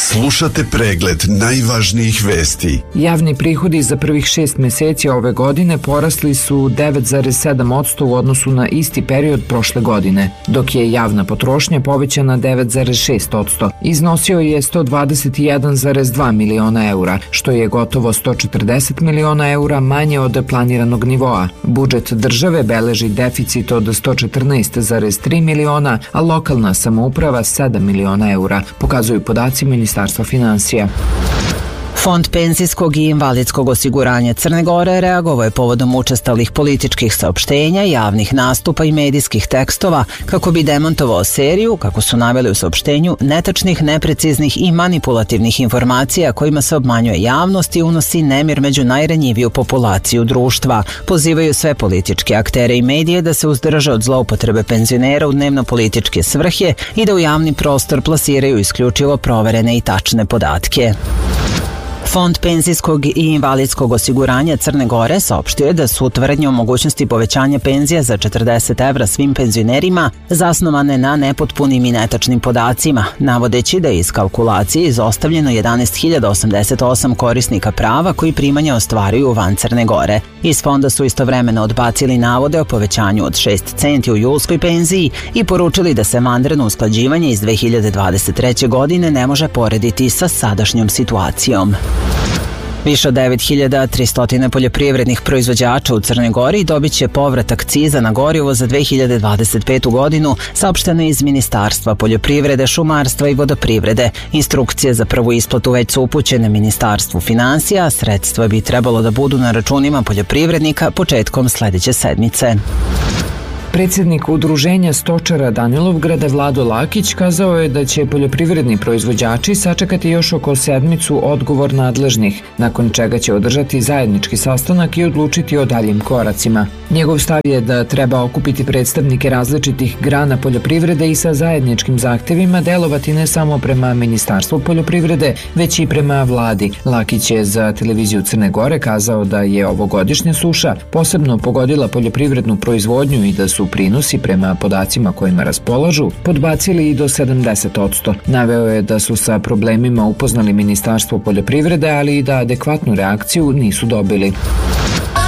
Slušate pregled najvažnijih vesti. Javni prihodi za prvih 6 meseci ove godine porasli su 9,7% u odnosu na isti period prošle godine, dok je javna potrošnja povećana 9,6%. Iznosio je 121,2 miliona eura, što je gotovo 140 miliona eura manje od planiranog nivoa. Budžet države beleži deficit od 114,3 miliona, a lokalna samouprava 7 miliona eura, pokazuju podaci Ministarstva finansija. Fond penzijskog i invalidskog osiguranja Crne Gore reagovao je povodom učestalih političkih saopštenja, javnih nastupa i medijskih tekstova kako bi demontovao seriju, kako su naveli u saopštenju, netačnih, nepreciznih i manipulativnih informacija kojima se obmanjuje javnost i unosi nemir među najranjiviju populaciju društva. Pozivaju sve političke aktere i medije da se uzdrže od zloupotrebe penzionera u dnevno-političke svrhe i da u javni prostor plasiraju isključivo proverene i tačne podatke. Fond penzijskog i invalidskog osiguranja Crne Gore saopštio je da su tvrdnje o mogućnosti povećanja penzija za 40 evra svim penzionerima zasnovane na nepotpunim i netačnim podacima, navodeći da je iz kalkulacije izostavljeno 11.088 korisnika prava koji primanja ostvaruju van Crne Gore. Iz fonda su istovremeno odbacili navode o povećanju od 6 centi u julskoj penziji i poručili da se vanredno usklađivanje iz 2023. godine ne može porediti sa sadašnjom situacijom. Više od 9.300 poljoprivrednih proizvođača u Crnoj Gori dobit će povrat akciza na gorivo za 2025. godinu, saopšteno iz Ministarstva poljoprivrede, šumarstva i vodoprivrede. Instrukcije za prvu isplatu već su upućene Ministarstvu finansija, a sredstva bi trebalo da budu na računima poljoprivrednika početkom sledeće sedmice. Predsjednik Udruženja stočara Danilovgrada Vlado Lakić kazao je da će poljoprivredni proizvođači sačekati još oko sedmicu odgovor nadležnih, nakon čega će održati zajednički sastanak i odlučiti o daljim koracima. Njegov stav je da treba okupiti predstavnike različitih grana poljoprivrede i sa zajedničkim zahtevima delovati ne samo prema Ministarstvu poljoprivrede, već i prema vladi. Lakić je za televiziju Crne Gore kazao da je ovogodišnja suša posebno pogodila poljoprivrednu proizvodnju i da su prinosi prema podacima kojima raspolažu podbacili i do 70%. Naveo je da su sa problemima upoznali Ministarstvo poljoprivrede, ali i da adekvatnu reakciju nisu dobili.